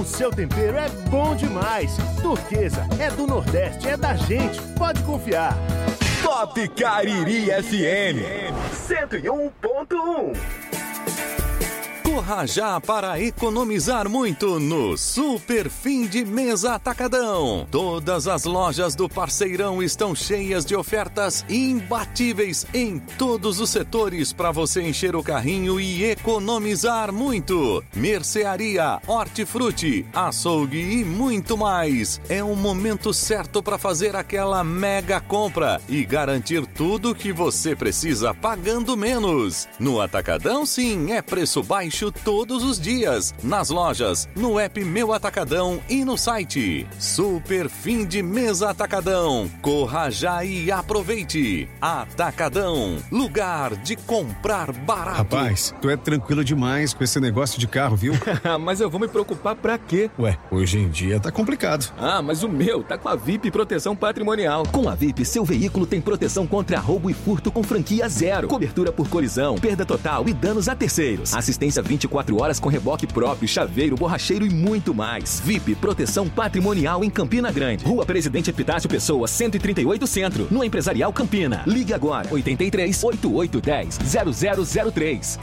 seu tempero é bom demais. Turquesa é do Nordeste, é da gente, pode confiar. Top Cariri FM 101.1. Corra já para economizar muito no Super Fim de Mês Atacadão. Todas as lojas do Parceirão estão cheias de ofertas imbatíveis em todos os setores para você encher o carrinho e economizar muito. Mercearia, hortifruti, açougue e muito mais. É o momento certo para fazer aquela mega compra e garantir tudo que você precisa pagando menos. No Atacadão, sim, é preço baixo todos os dias, nas lojas, no app Meu Atacadão e no site. Super Fim de Mês Atacadão. Corra já e aproveite. Atacadão, lugar de comprar barato. Rapaz, tu é tranquilo demais com esse negócio de carro, viu? Mas eu vou me preocupar pra quê? Ué, hoje em dia tá complicado. Mas o meu tá com a VIP Proteção Patrimonial. Com a VIP, seu veículo tem proteção contra roubo e furto com franquia zero. Cobertura por colisão, perda total e danos a terceiros. Assistência 24 horas com reboque próprio, chaveiro, borracheiro e muito mais. VIP Proteção Patrimonial em Campina Grande. Rua Presidente Epitácio Pessoa, 138 Centro, no Empresarial Campina. Ligue agora, 83 8810 0003.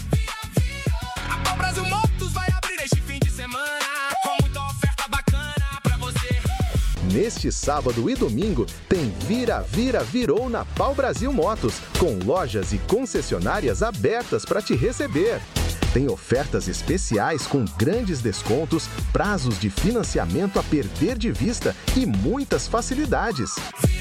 A Pau Brasil Motos vai abrir este fim de semana com muita oferta bacana pra você. Neste sábado e domingo tem Virou na Pau Brasil Motos, com lojas e concessionárias abertas para te receber. Tem ofertas especiais com grandes descontos, prazos de financiamento a perder de vista e muitas facilidades.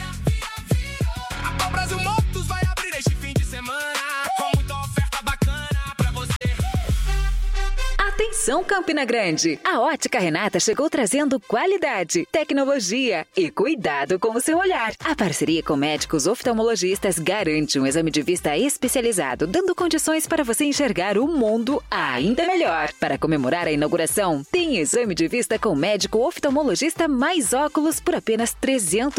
A Pau Brasil Motos vai abrir este fim de semana com muita oferta bacana pra você. Atenção, Campina Grande! A Ótica Renata chegou trazendo qualidade, tecnologia e cuidado com o seu olhar. A parceria com médicos oftalmologistas garante um exame de vista especializado, dando condições para você enxergar o mundo ainda melhor. Para comemorar a inauguração, tem exame de vista com médico oftalmologista mais óculos por apenas R$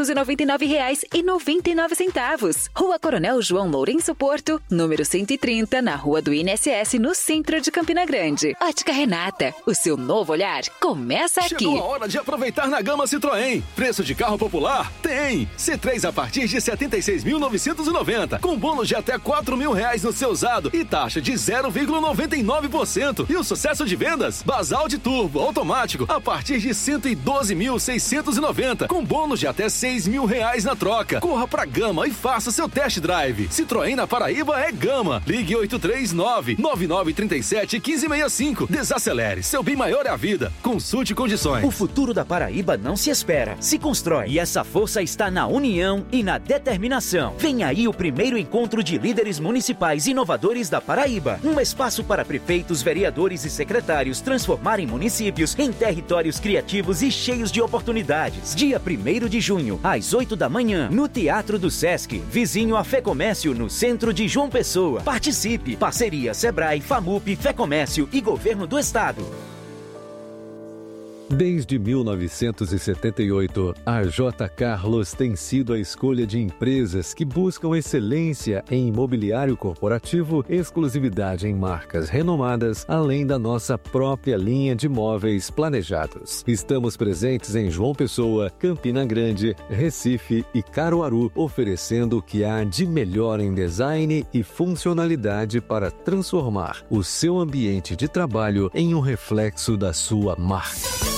399,99. Rua Coronel João Lourenço Porto, número 130, na Rua do INSS, no centro de Campina Grande. Ótica Renata, o seu novo olhar começa aqui. Chegou a hora de aproveitar na gama Citroën. Preço de carro popular? Tem! C3 a partir de R$ 76.990, com bônus de até R$ 4.000 no seu usado e taxa de 0,99%. E o sucesso de vendas? Basalt Turbo automático a partir de R$ 112.690, com bônus de até R$ 6.000 na troca. Corra pra Gama e faça seu test drive. Citroën na Paraíba é Gama. Ligue 839-9937-1565. Desacelere, seu bem maior é a vida. Consulte condições. O futuro da Paraíba não se espera, se constrói. E essa força está na união e na determinação. Vem aí o primeiro encontro de líderes municipais inovadores da Paraíba. Um espaço para prefeitos, vereadores e secretários transformarem municípios em territórios criativos e cheios de oportunidades. Dia 1º de junho, às 8 da manhã, no Teatro do Sesc, vizinho a Fecomércio, no centro de João Pessoa. Participe! Parceria Sebrae, FAMUP, Fecomércio e Governo do Estado. Desde 1978, a J. Carlos tem sido a escolha de empresas que buscam excelência em imobiliário corporativo, exclusividade em marcas renomadas, além da nossa própria linha de móveis planejados. Estamos presentes em João Pessoa, Campina Grande, Recife e Caruaru, oferecendo o que há de melhor em design e funcionalidade para transformar o seu ambiente de trabalho em um reflexo da sua marca.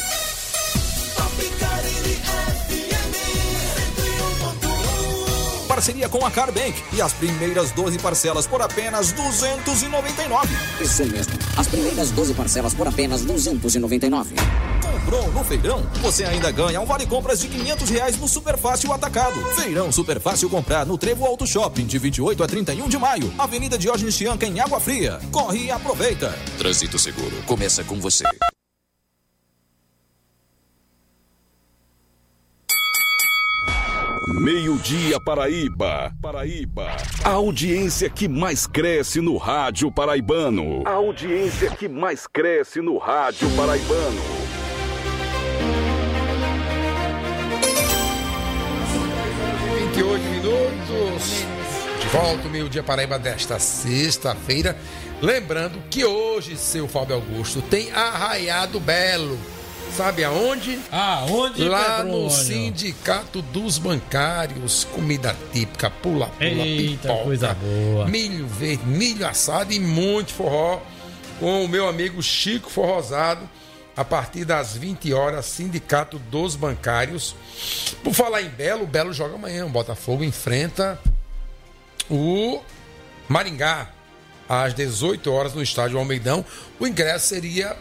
Parceria com a Carbank e as primeiras 12 parcelas por apenas R$ 299. Isso mesmo, as primeiras 12 parcelas por apenas R$ 299. Comprou no feirão? Você ainda ganha um vale compras de R$ 500 no Superfácil Atacado. Feirão Superfácil comprar no Trevo Auto Shopping de 28 a 31 de maio. Avenida Diógenes Chianca em Água Fria. Corre e aproveita. Trânsito Seguro começa com você. Meio-dia Paraíba. A audiência que mais cresce no rádio paraibano. 28 minutos. Volta o Meio-Dia Paraíba desta sexta-feira. Lembrando que hoje, seu Fábio Augusto, tem Arraiado Belo. Sabe aonde? Aonde, lá Petrônio? No Sindicato dos Bancários. Comida típica, pula-pula, pipoca, coisa boa. Milho verde, milho assado e muito forró. Com o meu amigo Chico Forrosado. A partir das 20 horas, Sindicato dos Bancários. Por falar em Belo, o Belo joga amanhã. O Botafogo enfrenta o Maringá às 18 horas no estádio Almeidão. O ingresso seria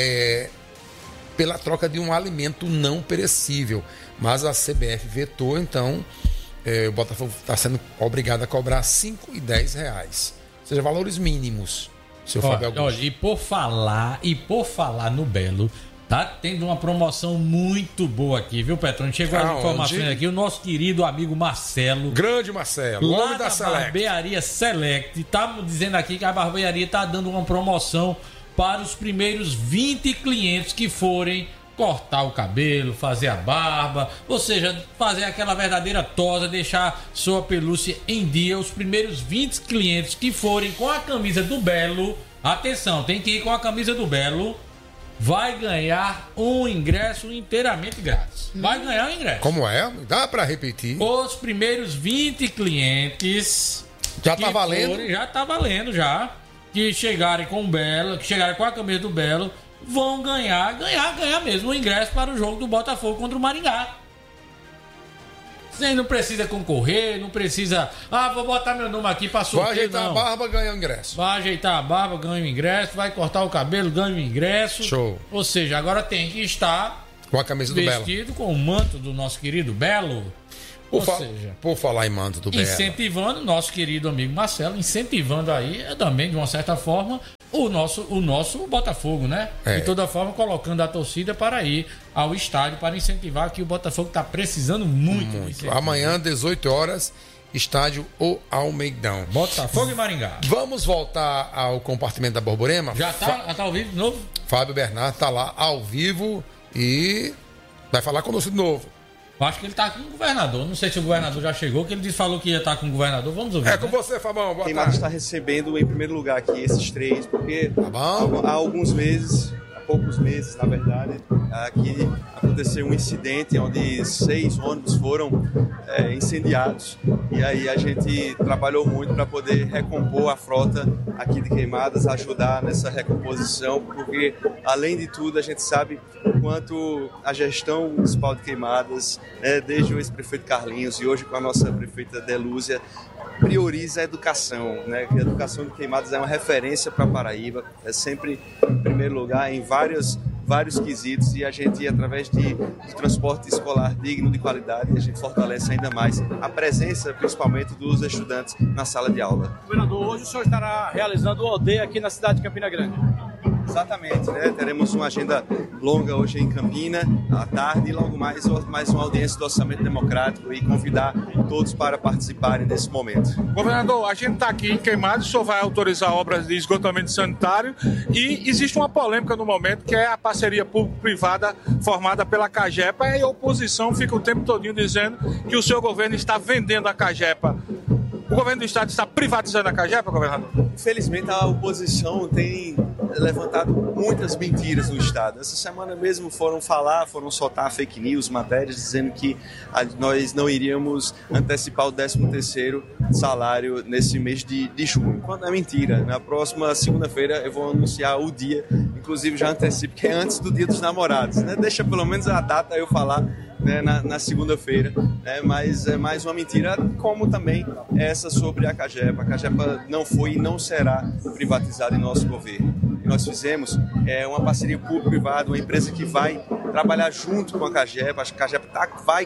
pela troca de um alimento não perecível, mas a CBF vetou, então o Botafogo está sendo obrigado a cobrar R$5 e R$10, ou seja, valores mínimos. Seu Fábio Augusto. Olha, e por falar no Belo, tá tendo uma promoção muito boa aqui, viu, Petrônio? Chegou as informações aqui, o nosso querido amigo Marcelo. Grande Marcelo, lá homem da Select. Barbearia Select. Estamos dizendo aqui que a barbearia tá dando uma promoção para os primeiros 20 clientes que forem cortar o cabelo, fazer a barba, ou seja, fazer aquela verdadeira tosa, deixar sua pelúcia em dia. Os primeiros 20 clientes que forem com a camisa do Belo, atenção, tem que ir com a camisa do Belo, vai ganhar um ingresso inteiramente grátis. Vai ganhar um ingresso. Como é? Dá pra repetir? Os primeiros 20 clientes... Já tá valendo? Já tá valendo, já. Que chegarem com o Belo, que chegarem com a camisa do Belo, vão ganhar mesmo o ingresso para o jogo do Botafogo contra o Maringá. Você não precisa concorrer, não precisa... vou botar meu nome aqui para sorteio. Vai ajeitar a barba, ganha o ingresso. Vai ajeitar a barba, ganha o ingresso. Vai cortar o cabelo, ganha o ingresso. Show. Ou seja, agora tem que estar com a camisa do Belo, vestido com o manto do nosso querido Belo. Por falar em manto do Belo, incentivando o nosso querido amigo Marcelo, incentivando aí também, de uma certa forma, o nosso Botafogo, né? De toda forma, colocando a torcida para ir ao estádio, para incentivar, que o Botafogo está precisando muito. Amanhã, 18 horas, estádio O Almeidão. Botafogo e Maringá. Vamos voltar ao compartimento da Borborema? Já tá ao vivo de novo? Fábio Bernardo tá lá ao vivo e vai falar conosco de novo. Eu acho que ele tá com o governador. Não sei se o governador já chegou, que ele falou que ia estar com o governador. Vamos ouvir. Com você, Fabão. Boa tarde. Está recebendo em primeiro lugar aqui esses três, porque há alguns meses, há poucos meses, na verdade, aqui aconteceu um incidente onde 6 ônibus foram incendiados. E aí a gente trabalhou muito para poder recompor a frota aqui de Queimadas, ajudar nessa recomposição, porque além de tudo a gente sabe o quanto a gestão municipal de Queimadas, desde o ex-prefeito Carlinhos e hoje com a nossa prefeita Delúzia, prioriza a educação, né? A educação de Queimadas é uma referência para Paraíba, é sempre em primeiro lugar em vários quesitos, e a gente, através de transporte escolar digno, de qualidade, a gente fortalece ainda mais a presença, principalmente, dos estudantes na sala de aula. Governador, hoje o senhor estará realizando o aldeia aqui na cidade de Campina Grande. Exatamente, né? Teremos uma agenda longa hoje em Campina, à tarde, e logo mais uma audiência do Orçamento Democrático, e convidar todos para participarem desse momento. Governador, a gente está aqui em Queimadas, o senhor vai autorizar obras de esgotamento sanitário, e existe uma polêmica no momento, que é a parceria público-privada formada pela Cagepa, e a oposição fica o tempo todinho dizendo que o seu governo está vendendo a Cagepa. O governo do estado está privatizando a Cagepa, governador? Infelizmente, a oposição tem levantado muitas mentiras no estado. Essa semana mesmo foram soltar fake news, matérias dizendo que nós não iríamos antecipar o 13º salário nesse mês de junho. Quando é mentira. Na próxima segunda-feira eu vou anunciar o dia, inclusive já antecipo, que é antes do Dia dos Namorados, né? Deixa pelo menos a data eu falar, né, na segunda-feira, né? Mas é mais uma mentira, como também essa sobre a Cagepa. A Cagepa não foi e não será privatizada em nosso governo. E nós fizemos uma parceria público-privada, uma empresa que vai trabalhar junto com a Cagepa. A Cagepa vai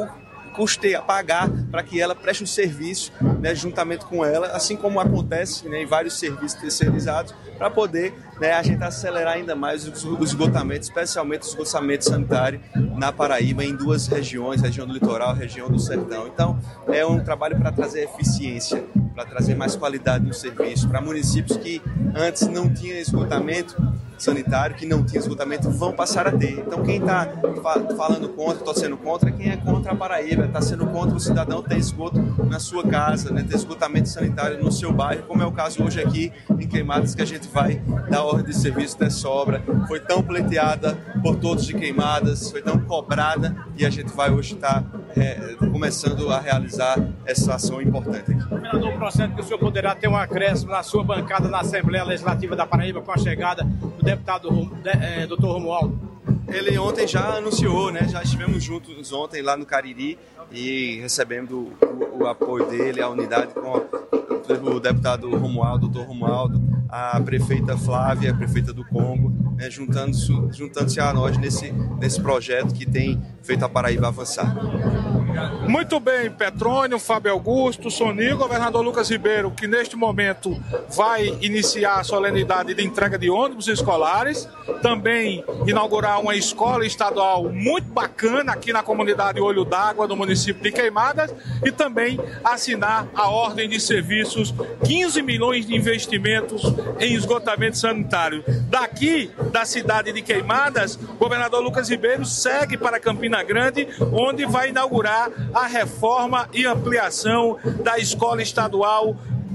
custear, pagar para que ela preste um serviço, né, juntamente com ela, assim como acontece, né, em vários serviços terceirizados, para poder, né, a gente acelerar ainda mais o esgotamento, especialmente o esgotamento sanitário na Paraíba, em 2 regiões, região do litoral, região do sertão. Então, é um trabalho para trazer eficiência, para trazer mais qualidade no serviço, para municípios que antes não tinham esgotamento, sanitário, que não tinha esgotamento, vão passar a ter. Então quem está falando contra, torcendo contra, quem é contra a Paraíba, está sendo contra o cidadão ter esgoto na sua casa, né, ter esgotamento sanitário no seu bairro, como é o caso hoje aqui em Queimadas, que a gente vai dar ordem de serviço dessa obra. Foi tão pleiteada por todos de Queimadas, foi tão cobrada, e a gente vai hoje estar começando a realizar essa ação importante aqui. Governador, o processo que o senhor poderá ter um acréscimo na sua bancada na Assembleia Legislativa da Paraíba com a chegada do deputado Dr. Romualdo? Ele ontem já anunciou, né? Já estivemos juntos ontem lá no Cariri e recebendo o apoio dele, a unidade com o deputado Romualdo, doutor Romualdo, a prefeita Flávia, a prefeita do Congo, né? juntando-se a nós nesse projeto que tem feito a Paraíba avançar. Muito bem, Petrônio, Fábio Augusto, Soninho, governador Lucas Ribeiro, que neste momento vai iniciar a solenidade de entrega de ônibus escolares, também inaugurar uma escola estadual muito bacana aqui na comunidade Olho d'Água, do município de Queimadas, e também assinar a ordem de serviços, 15 milhões de investimentos em esgotamento sanitário. Daqui, da cidade de Queimadas, o governador Lucas Ribeiro segue para Campina Grande, onde vai inaugurar a reforma e ampliação da escola estadual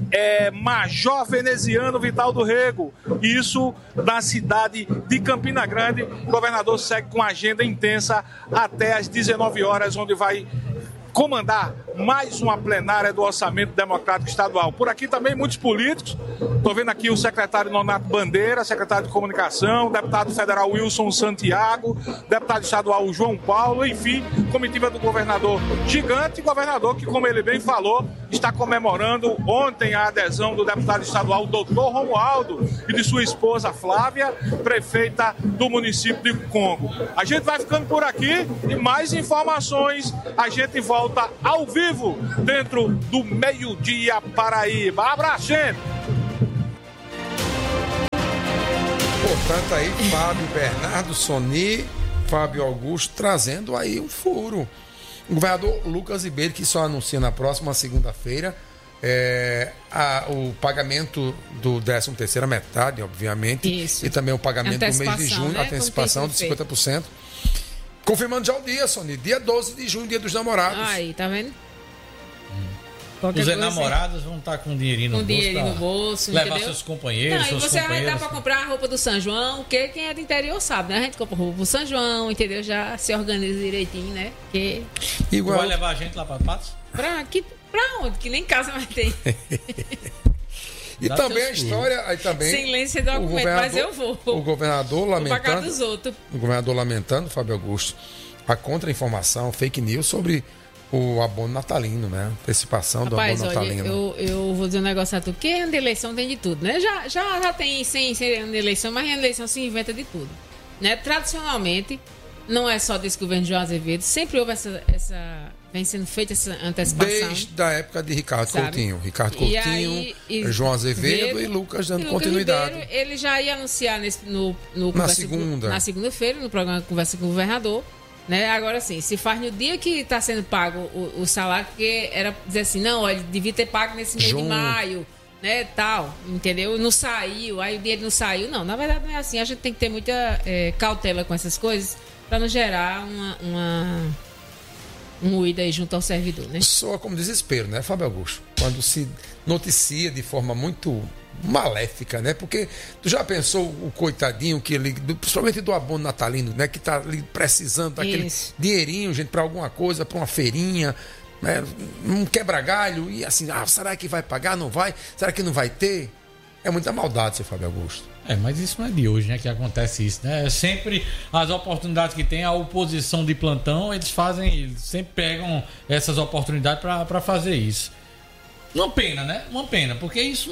Major Veneziano Vital do Rego, isso na cidade de Campina Grande. O governador segue com agenda intensa até às 19 horas, onde vai comandar mais uma plenária do Orçamento Democrático Estadual. Por aqui também muitos políticos, estou vendo aqui o secretário Nonato Bandeira, secretário de Comunicação, deputado federal Wilson Santiago, deputado estadual João Paulo, enfim, comitiva do governador gigante, governador que, como ele bem falou, está comemorando ontem a adesão do deputado estadual doutor Romualdo e de sua esposa Flávia, prefeita do município de Congo. A gente vai ficando por aqui e mais informações a gente volta ao vivo dentro do Meio-Dia Paraíba. Abraço, gente! Portanto, aí Fábio Bernardo, Soni, Fábio Augusto trazendo aí um furo. O governador Lucas Ribeiro, que só anuncia na próxima segunda-feira o pagamento do 13º, a metade, obviamente. Isso. E também o pagamento do mês de junho, a antecipação de 50%. Confirmando já o dia, Sony. Dia 12 de junho, dia dos namorados. Aí, tá vendo? Os enamorados vão estar com dinheirinho no bolso. Com dinheirinho no bolso, levar entendeu? Seus companheiros, não, seus companheiros. E você vai dar pra comprar a roupa do São João, porque quem é do interior sabe, né? A gente compra roupa pro São João, entendeu? Já se organiza direitinho, né? Porque... Igual... Vai levar a gente lá pra Patos? Pra onde? Que nem casa mais tem. E dá também a história, aí também sem lei, sem documento, mas eu vou. O governador lamentando, pagar dos outros. O governador lamentando, Fábio Augusto, a contra-informação, fake news sobre o abono natalino, né? Antecipação do abono natalino. Eu vou dizer um negócio a tu, porque ano de eleição tem de tudo, né? Já tem sem ano de eleição, mas ano de eleição se inventa de tudo, né? Tradicionalmente, não é só desse governo de João Azevedo, sempre houve vem sendo feita essa antecipação. Desde a época de Ricardo Coutinho. Ricardo Coutinho, João Azevedo e Lucas dando continuidade. Ribeiro, ele já ia anunciar na segunda-feira, no programa Conversa com o Governador. Né? Agora sim, se faz no dia que está sendo pago o salário, porque era dizer assim, não, olha, devia ter pago nesse mês de maio, né, tal, entendeu? Não saiu, aí o dinheiro não saiu. Não, na verdade não é assim. A gente tem que ter muita cautela com essas coisas para não gerar um ruído aí junto ao servidor, né? Soa como desespero, né, Fábio Augusto? Quando se noticia de forma muito maléfica, né? Porque tu já pensou o coitadinho que ele, principalmente do abono natalino, né? Que tá ali precisando daquele dinheirinho, gente, para alguma coisa, para uma feirinha, né? Um quebra-galho e assim, será que vai pagar? Não vai? Será que não vai ter? É muita maldade, seu Fábio Augusto. Mas isso não é de hoje, né, que acontece isso, né? Sempre as oportunidades que tem, a oposição de plantão, eles sempre pegam essas oportunidades para fazer isso. Uma pena, né? Uma pena, porque isso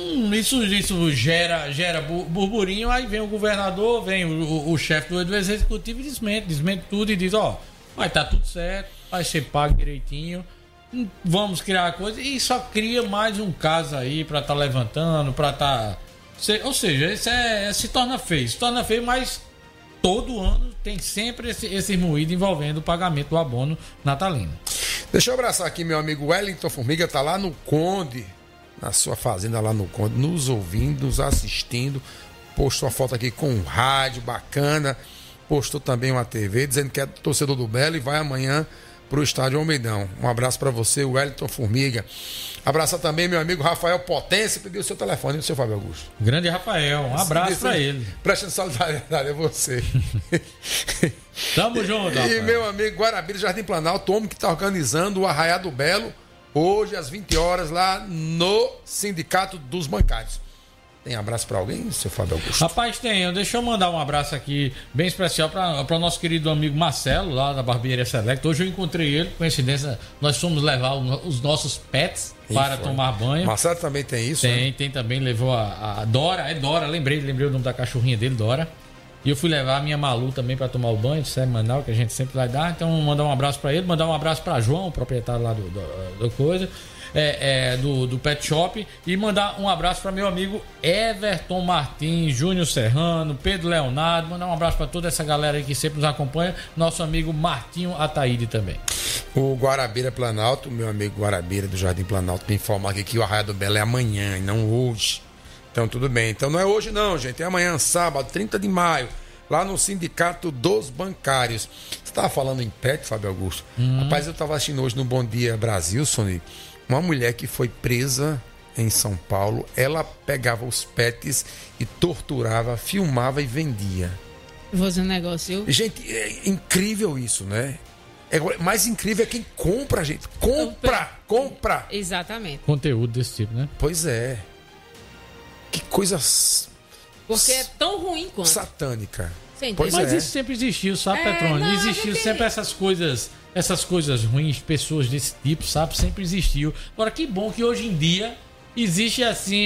gera burburinho, aí vem o governador, vem o chefe do executivo e desmente tudo e diz, vai estar tudo certo, vai ser pago direitinho, vamos criar a coisa, e só cria mais um caso aí para estar levantando, para estar... Ou seja, se torna feio, mas todo ano tem sempre esse moído envolvendo o pagamento do abono natalino. Deixa eu abraçar aqui meu amigo Wellington Formiga, tá lá no Conde, na sua fazenda lá no Conde, nos ouvindo, nos assistindo. postou uma foto aqui com um rádio bacana, postou também uma TV, dizendo que é torcedor do Belo e vai amanhã pro estádio Almeidão. Um abraço para você, Wellington Formiga. Abraçar também meu amigo Rafael Potência, pediu o seu telefone, o seu Fábio Augusto. Grande Rafael, um abraço para ele. Prestando solidariedade a você. Tamo junto, E Rafael. meu amigo Guarabira, Jardim Planalto, homem que está organizando o Arraiá do Belo, hoje às 20 horas, lá no Sindicato dos Bancários. Tem abraço para alguém, seu Fábio Augusto? Rapaz, tenho. Deixa eu mandar um abraço aqui bem especial para o nosso querido amigo Marcelo, lá da Barbearia Select. Hoje eu encontrei ele, coincidência, nós fomos levar os nossos pets para tomar banho. Marcelo também tem isso? Tem também, levou a Dora, lembrei o nome da cachorrinha dele, Dora. E eu fui levar a minha Malu também para tomar o banho semanal, que a gente sempre vai dar. Então, mandar um abraço para ele, mandar um abraço para João, o proprietário lá do coisa. Do Pet Shop, e mandar um abraço para meu amigo Everton Martins, Júnior Serrano, Pedro Leonardo, mandar um abraço para toda essa galera aí que sempre nos acompanha, nosso amigo Martinho Ataíde também. O Guarabira Planalto, meu amigo Guarabira do Jardim Planalto, me informar aqui que o Arraiá do Belo é amanhã e não hoje. Então tudo bem, então não é hoje não, gente, é amanhã, sábado, 30 de maio, lá no Sindicato dos Bancários. Você estava falando em pet, Fábio Augusto? Rapaz, eu estava assistindo hoje no Bom Dia Brasil, Sony, uma mulher que foi presa em São Paulo, ela pegava os pets e torturava, filmava e vendia. Vou fazer um negócio. Gente, é incrível isso, né? Mais incrível é quem compra, gente. Compra! Exatamente. Conteúdo desse tipo, né? Pois é. Que coisa... Porque é tão ruim quanto. Satânica. Mas isso sempre existiu, sabe, Petrônio? Existiu sempre essas coisas ruins, pessoas desse tipo, sabe? Sempre existiu. Agora, que bom que hoje em dia existe assim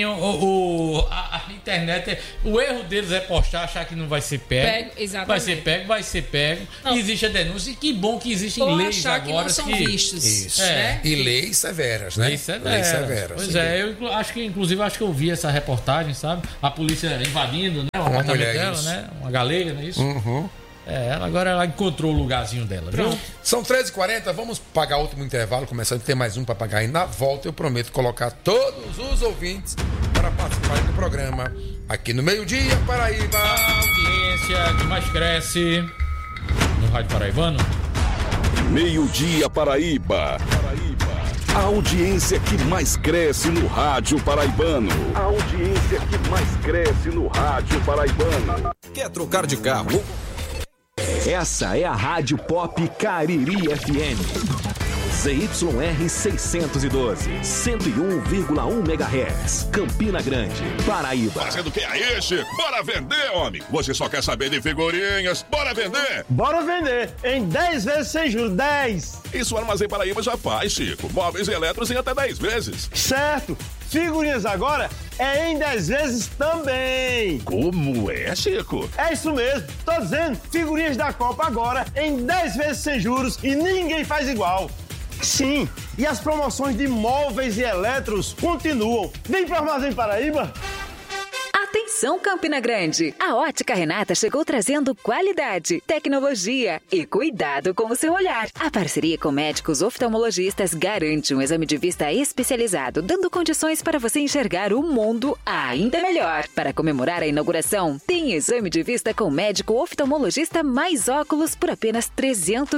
a internet. O erro deles é postar, achar que não vai ser pego. Vai ser pego. Não. Existe a denúncia. E que bom que existem leis agora que não são vistos. Isso. E leis severas, né? Leis severas. Pois é, eu acho que eu vi essa reportagem, sabe? A polícia invadindo, né? O apartamento dela, né? Uma galega, não é isso? Uhum. Agora ela encontrou o lugarzinho dela, viu? São 13h40, vamos pagar o último intervalo, começando a ter mais um para pagar. E na volta eu prometo colocar todos os ouvintes para participarem do programa aqui no Meio-Dia Paraíba. A audiência que mais cresce no Rádio Paraibano. Meio-Dia Paraíba. A audiência que mais cresce no rádio paraibano. A audiência que mais cresce no rádio paraibano. Quer trocar de carro? Essa é a Rádio Pop Cariri FM. ZYR 612, 101,1 MHz, Campina Grande, Paraíba. Fazendo o que aí, Chico? Bora vender, homem! Você só quer saber de figurinhas, bora vender! Bora vender! Em 10 vezes sem juros, 10! Isso o Armazém Paraíba já faz, Chico. Móveis e eletros em até 10 vezes. Certo! Figurinhas agora é em 10 vezes também. Como é, Chico? É isso mesmo. Tô dizendo, figurinhas da Copa agora em 10 vezes sem juros e ninguém faz igual. Sim, e as promoções de móveis e eletros continuam. Vem para o Armazém Paraíba. Atenção, Campina Grande! A Ótica Renata chegou trazendo qualidade, tecnologia e cuidado com o seu olhar. A parceria com médicos oftalmologistas garante um exame de vista especializado, dando condições para você enxergar o mundo ainda melhor. Para comemorar a inauguração, tem exame de vista com médico oftalmologista mais óculos por apenas R$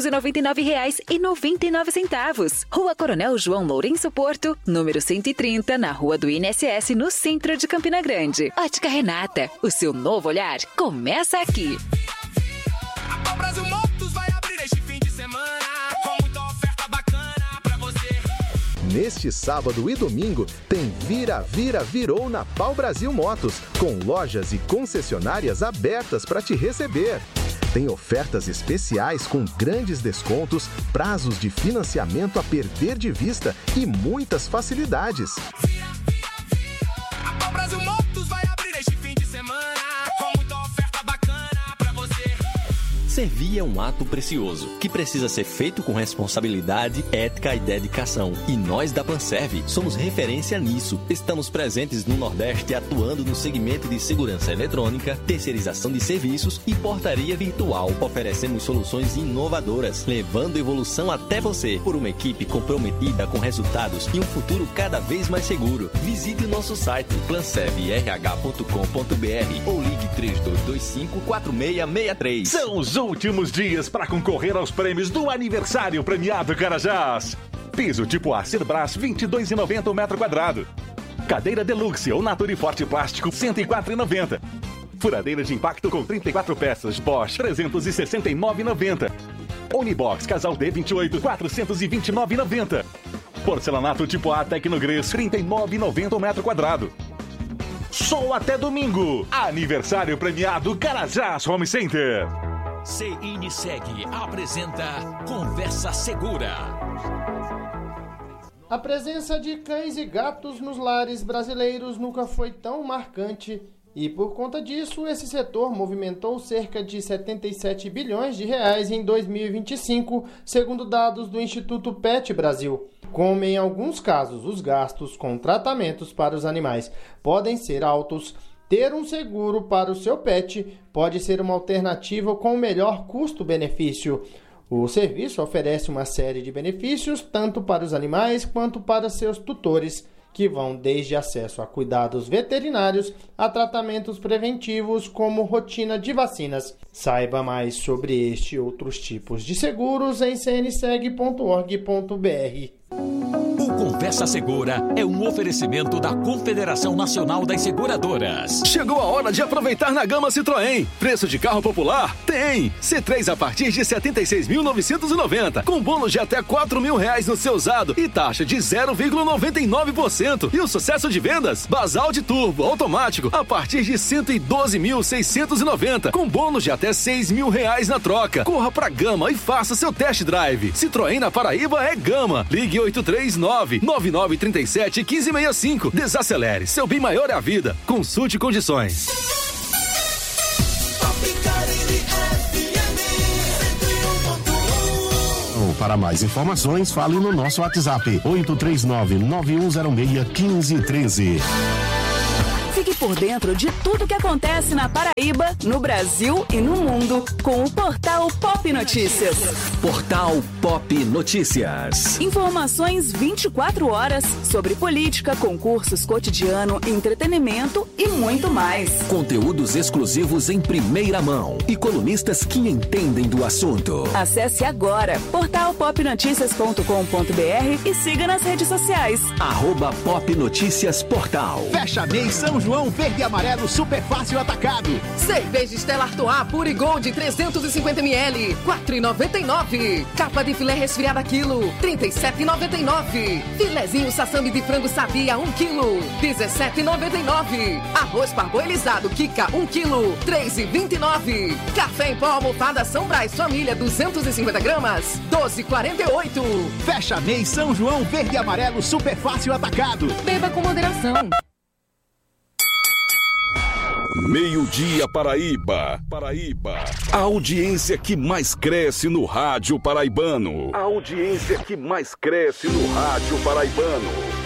399,99. Rua Coronel João Lourenço Porto, número 130, na Rua do INSS, no centro de Campina Grande. Ótica Renata, o seu novo olhar começa aqui. A Pau Brasil Motos vai abrir este fim de semana com muita oferta bacana pra você. Neste sábado e domingo tem Virou na Pau Brasil Motos, com lojas e concessionárias abertas para te receber. Tem ofertas especiais com grandes descontos, prazos de financiamento a perder de vista e muitas facilidades. A Pau Brasil Motos vai abrir este fim de semana com muita oferta bacana pra você. Servir é um ato precioso, que precisa ser feito com responsabilidade, ética e dedicação. E nós da Panserv somos referência nisso. Estamos presentes no Nordeste atuando no segmento de segurança eletrônica, terceirização de serviços e portaria virtual. Oferecemos soluções inovadoras, levando evolução até você, por uma equipe comprometida com resultados e um futuro cada vez mais seguro. Visite o nosso site planservrh.com.br ou ligue 3225-4663. São os últimos dias para concorrer aos prêmios do aniversário premiado Carajás. Piso tipo A Cerbras, R$ 22,90 o metro quadrado. Cadeira Deluxe ou Naturiforte Plástico, R$ 104,90. Furadeira de impacto com 34 peças, Bosch, R$ 369,90. Unibox Casal D28, R$ 429,90. Porcelanato tipo A Tecnogres, R$ 39,90 o metro quadrado. Só até domingo. Aniversário premiado Carajás Home Center. CNSEG apresenta Conversa Segura. A presença de cães e gatos nos lares brasileiros nunca foi tão marcante e, por conta disso, esse setor movimentou cerca de 77 bilhões de reais em 2025, segundo dados do Instituto Pet Brasil. Como em alguns casos os gastos com tratamentos para os animais podem ser altos, ter um seguro para o seu pet pode ser uma alternativa com melhor custo-benefício. O serviço oferece uma série de benefícios tanto para os animais quanto para seus tutores, que vão desde acesso a cuidados veterinários a tratamentos preventivos como rotina de vacinas. Saiba mais sobre este e outros tipos de seguros em cnseg.org.br. O Conversa Segura é um oferecimento da Confederação Nacional das Seguradoras. Chegou a hora de aproveitar na gama Citroën. Preço de carro popular? Tem! C3 a partir de R$ 76.990, com bônus de até R$ 4.000 no seu usado e taxa de 0,99%. E o sucesso de vendas? Basalt Turbo automático a partir de R$ 112.690, com bônus de até R$ 6.000 na troca. Corra pra Gama e faça seu test drive. Citroën na Paraíba é Gama. Ligue 839-9937-1565. Desacelere. Seu bem maior é a vida. Consulte condições. Para mais informações, fale no nosso WhatsApp 839-9106-1513. Fique por dentro de tudo que acontece na Paraíba, no Brasil e no mundo com o Portal Pop Notícias. Portal Pop Notícias. Informações 24 horas sobre política, concursos, cotidiano, entretenimento e muito mais. Conteúdos exclusivos em primeira mão e colunistas que entendem do assunto. Acesse agora portalpopnoticias.com.br e siga nas redes sociais. @Pop Notícias Portal. Fecha mês São João Verde e Amarelo Super Fácil Atacado. Cerveja Stella Artois Pure Gold 350 ml, 4,99. Capa de filé resfriada quilo, 37,99. Filezinho sassami de frango sabia 1 quilo, 17,99. Arroz parboilizado Kika 1 quilo, 3,29. Café em pó almofada São Brás Família 250 gramas, 12,48. Fecha mês São João Verde e Amarelo Super Fácil Atacado. Beba com moderação. Meio-dia Paraíba. A audiência que mais cresce no rádio paraibano.